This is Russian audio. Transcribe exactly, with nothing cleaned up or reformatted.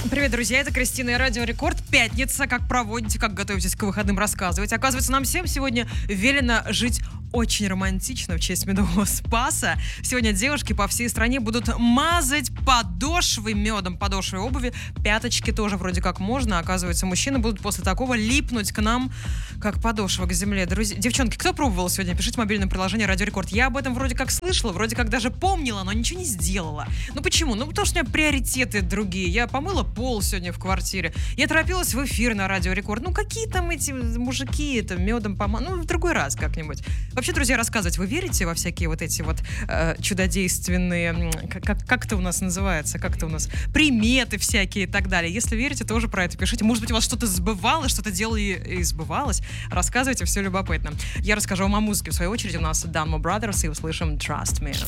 Привет, друзья, это Кристина и Радио Рекорд. Пятница. Как проводите, как готовитесь к выходным, рассказывать. Оказывается, нам всем сегодня велено жить очень романтично в честь Медового Спаса. Сегодня девушки по всей стране будут мазать подошвы медом, подошвы обуви. Пяточки тоже вроде как можно. Оказывается, мужчины будут после такого липнуть к нам, как подошва к земле. Друзья, девчонки, кто пробовал сегодня? Пишите в мобильном приложении Радио Рекорд. Я об этом вроде как слышала, вроде как даже помнила, но ничего не сделала. Ну почему? Ну потому что у меня приоритеты другие. Я помыла пол сегодня в квартире. Я торопилась в эфир на Радио Рекорд. Ну какие там эти мужики, это медом помазать? Ну в другой раз как-нибудь. Вообще, друзья, рассказывать, вы верите во всякие вот эти вот э, чудодейственные, как, как это у нас называется, как это у нас, приметы всякие и так далее? Если верите, тоже про это пишите. Может быть, у вас что-то сбывалось, что-то делали и сбывалось. Рассказывайте, все любопытно. Я расскажу вам о музыке. В свою очередь, у нас Dunmo Brothers, и услышим Trust Me.